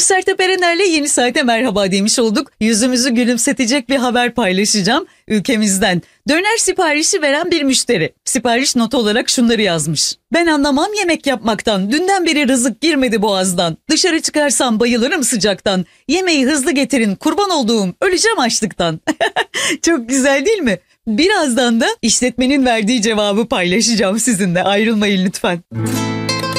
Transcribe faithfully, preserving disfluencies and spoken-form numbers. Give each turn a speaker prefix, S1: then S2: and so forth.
S1: Sertab Erener'le yeni saate merhaba demiş olduk. Yüzümüzü gülümsetecek bir haber paylaşacağım ülkemizden. Döner siparişi veren bir müşteri sipariş notu olarak şunları yazmış. Ben anlamam yemek yapmaktan. Dünden beri rızık girmedi boğazdan. Dışarı çıkarsam bayılırım sıcaktan. Yemeği hızlı getirin, kurban olduğum, öleceğim açlıktan. Çok güzel değil mi? Birazdan da işletmenin verdiği cevabı paylaşacağım sizinle. Ayrılmayın lütfen.